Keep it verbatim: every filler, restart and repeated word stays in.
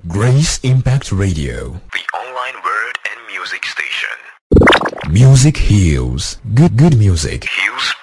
Grace Impact Radio, the online word and music station. Music heals. Good, good music Heals